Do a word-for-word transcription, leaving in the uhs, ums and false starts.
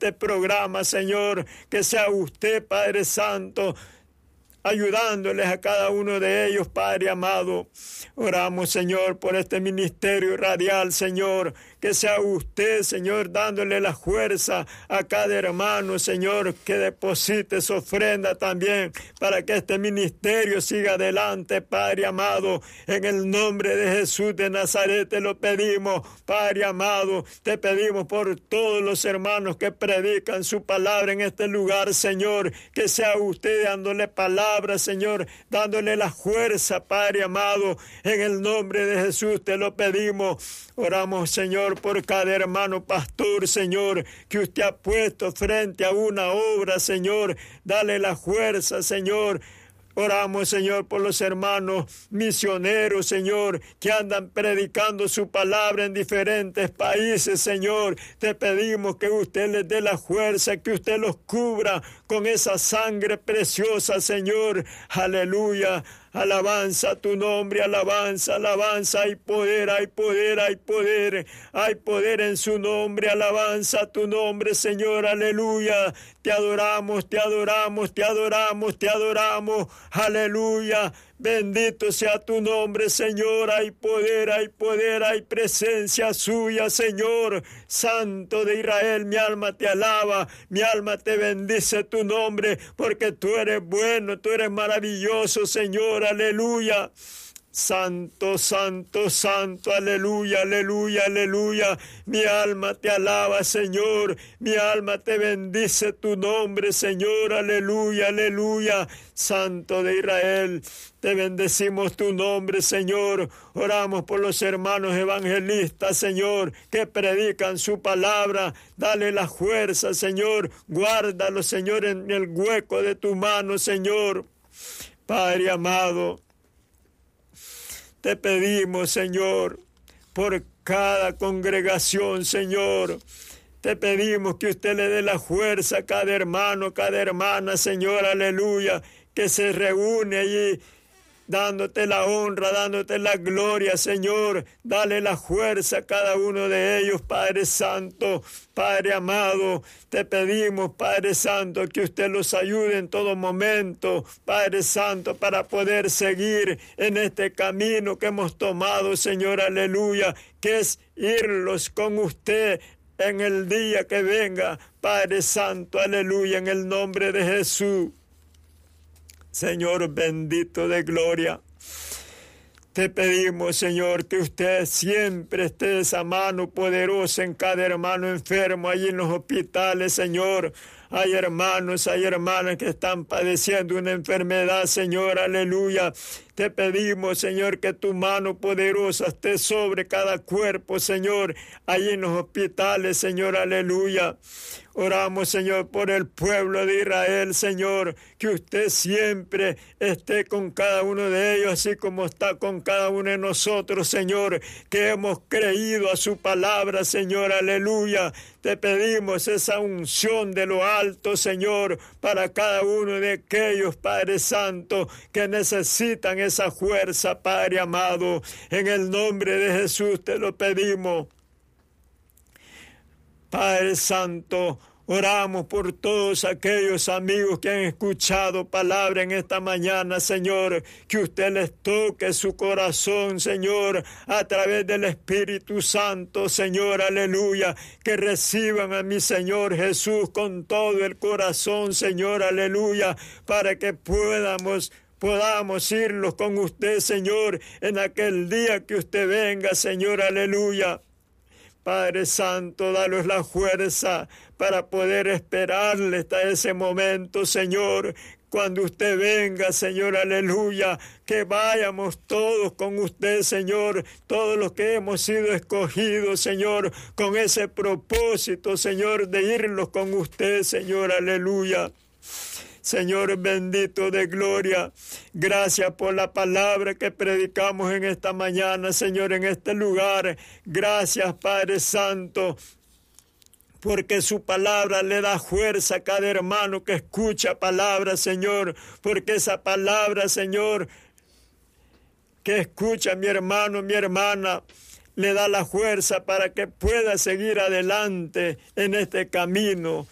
este programa, Señor, que sea usted, Padre Santo, ayudándoles a cada uno de ellos, Padre amado. Oramos, Señor, por este ministerio radial, Señor, que sea usted, Señor, dándole la fuerza a cada hermano, Señor, que deposite su ofrenda también para que este ministerio siga adelante, Padre amado. En el nombre de Jesús de Nazaret te lo pedimos, Padre amado. Te pedimos por todos los hermanos que predican su palabra en este lugar, Señor, que sea usted dándole palabra, Señor, dándole la fuerza, Padre amado. En el nombre de Jesús te lo pedimos. Oramos, Señor, por cada hermano pastor, Señor, que usted ha puesto frente a una obra, Señor. Dale la fuerza, Señor. Oramos, Señor, por los hermanos misioneros, Señor, que andan predicando su palabra en diferentes países, Señor. Te pedimos que usted les dé la fuerza, que usted los cubra con esa sangre preciosa, Señor. Aleluya. Alabanza a tu nombre, alabanza, alabanza, hay poder, hay poder, hay poder, hay poder en su nombre, alabanza a tu nombre, Señor, aleluya. Te adoramos, te adoramos, te adoramos, te adoramos, aleluya. Bendito sea tu nombre, Señor. Hay poder, hay poder, hay presencia suya, Señor. Santo de Israel, mi alma te alaba, mi alma te bendice tu nombre, porque tú eres bueno, tú eres maravilloso, Señor. Aleluya. Santo, santo, santo, aleluya, aleluya, aleluya. Mi alma te alaba, Señor. Mi alma te bendice tu nombre, Señor. Aleluya, aleluya. Santo de Israel, te bendecimos tu nombre, Señor. Oramos por los hermanos evangelistas, Señor, que predican su palabra. Dale la fuerza, Señor. Guárdalo, Señor, en el hueco de tu mano, Señor. Padre amado, te pedimos, Señor, por cada congregación, Señor. Te pedimos que usted le dé la fuerza a cada hermano, cada hermana, Señor, aleluya, que se reúne allí dándote la honra, dándote la gloria, Señor. Dale la fuerza a cada uno de ellos, Padre Santo, Padre amado. Te pedimos, Padre Santo, que usted los ayude en todo momento, Padre Santo, para poder seguir en este camino que hemos tomado, Señor, aleluya, que es irlos con usted en el día que venga, Padre Santo, aleluya, en el nombre de Jesús. Señor bendito de gloria, te pedimos, Señor, que usted siempre esté esa mano poderosa en cada hermano enfermo, allí en los hospitales, Señor. Hay hermanos, hay hermanas que están padeciendo una enfermedad, Señor, aleluya. Te pedimos, Señor, que tu mano poderosa esté sobre cada cuerpo, Señor, allí en los hospitales, Señor, aleluya. Oramos, Señor, por el pueblo de Israel, Señor, que usted siempre esté con cada uno de ellos, así como está con cada uno de nosotros, Señor, que hemos creído a su palabra, Señor, aleluya. Te pedimos esa unción de lo alto, Señor, para cada uno de aquellos, Padre Santo, que necesitan esa fuerza, Padre amado. En el nombre de Jesús te lo pedimos. Padre Santo, oramos por todos aquellos amigos que han escuchado palabra en esta mañana, Señor, que usted les toque su corazón, Señor, a través del Espíritu Santo, Señor, aleluya, que reciban a mi Señor Jesús con todo el corazón, Señor, aleluya, para que podamos Podamos irlos con usted, Señor, en aquel día que usted venga, Señor, aleluya. Padre Santo, danos la fuerza para poder esperarle hasta ese momento, Señor, cuando usted venga, Señor, aleluya, que vayamos todos con usted, Señor, todos los que hemos sido escogidos, Señor, con ese propósito, Señor, de irlos con usted, Señor, aleluya. Señor bendito de gloria, gracias por la palabra que predicamos en esta mañana, Señor, en este lugar. Gracias, Padre Santo, porque su palabra le da fuerza a cada hermano que escucha palabra, Señor, porque esa palabra, Señor, que escucha mi hermano, mi hermana, le da la fuerza para que pueda seguir adelante en este camino